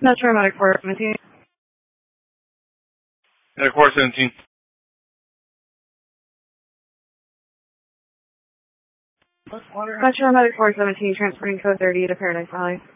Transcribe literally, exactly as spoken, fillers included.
Metro Medic four seventeen. Medic four seventeen. Metro Medic four seventeen, transporting code thirty to Paradise Valley.